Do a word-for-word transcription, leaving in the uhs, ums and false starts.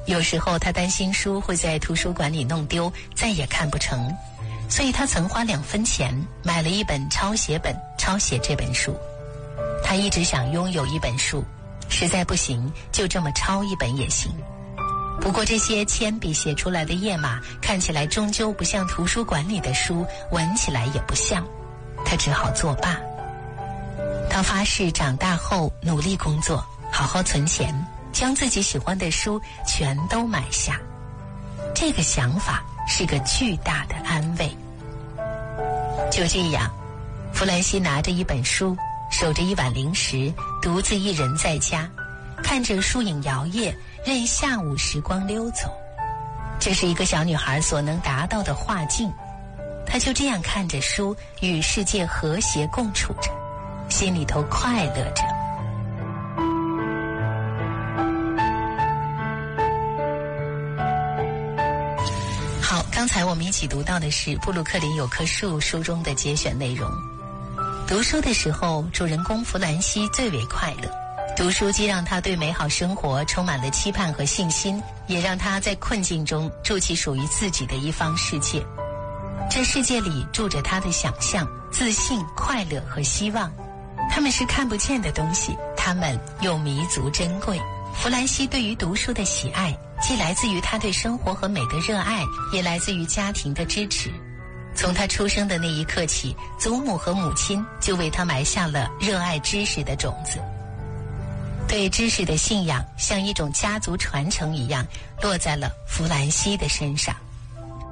有时候他担心书会在图书馆里弄丢，再也看不成，所以他曾花两分钱买了一本抄写本，抄写这本书。他一直想拥有一本书，实在不行就这么抄一本也行。不过这些铅笔写出来的页码看起来终究不像图书馆里的书，闻起来也不像，他只好作罢。他发誓长大后努力工作，好好存钱，将自己喜欢的书全都买下。这个想法是个巨大的安慰。就这样，弗兰西拿着一本书，守着一碗零食，独自一人在家，看着树影摇曳，任下午时光溜走。这是一个小女孩所能达到的画境。她就这样看着书，与世界和谐共处着，心里头快乐着。好，刚才我们一起读到的是布鲁克林有棵树书中的节选内容。读书的时候，主人公弗兰西最为快乐。读书既让他对美好生活充满了期盼和信心，也让他在困境中筑起属于自己的一方世界。这世界里住着他的想象、自信、快乐和希望。他们是看不见的东西，他们又弥足珍贵。弗兰西对于读书的喜爱，既来自于他对生活和美的热爱，也来自于家庭的支持。从他出生的那一刻起，祖母和母亲就为他埋下了热爱知识的种子。对知识的信仰像一种家族传承一样，落在了弗兰西的身上。